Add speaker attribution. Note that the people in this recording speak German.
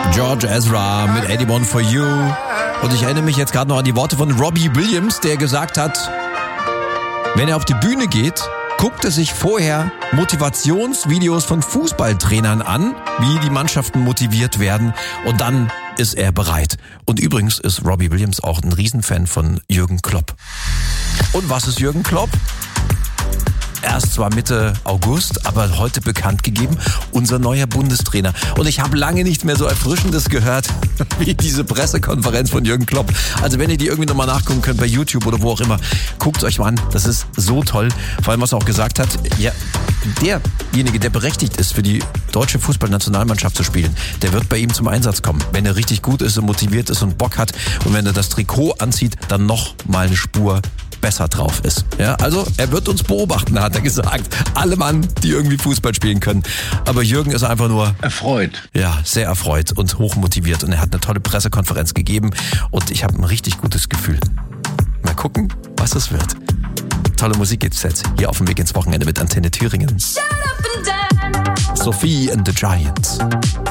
Speaker 1: George Ezra mit 81 for You. Und ich erinnere mich jetzt gerade noch an die Worte von Robbie Williams, der gesagt hat, wenn er auf die Bühne geht, guckt er sich vorher Motivationsvideos von Fußballtrainern an, wie die Mannschaften motiviert werden, und dann ist er bereit. Und übrigens ist Robbie Williams auch ein Riesenfan von Jürgen Klopp. Und was ist Jürgen Klopp? Erst zwar Mitte August, aber heute bekannt gegeben, unser neuer Bundestrainer. Und ich habe lange nicht mehr so Erfrischendes gehört wie diese Pressekonferenz von Jürgen Klopp. Also wenn ihr die irgendwie nochmal nachgucken könnt bei YouTube oder wo auch immer, guckt euch mal an. Das ist so toll. Vor allem, was er auch gesagt hat, ja, derjenige, der berechtigt ist, für die deutsche Fußballnationalmannschaft zu spielen, der wird bei ihm zum Einsatz kommen. Wenn er richtig gut ist und motiviert ist und Bock hat und wenn er das Trikot anzieht, dann noch mal eine Spur besser drauf ist. Ja, also er wird uns beobachten, hat er gesagt. Alle Mann, die irgendwie Fußball spielen können. Aber Jürgen ist einfach nur
Speaker 2: erfreut.
Speaker 1: Ja, sehr erfreut und hochmotiviert. Und er hat eine tolle Pressekonferenz gegeben. Und ich habe ein richtig gutes Gefühl. Mal gucken, was es wird. Tolle Musik gibt's jetzt hier auf dem Weg ins Wochenende mit Antenne Thüringen. Sophie and the Giants.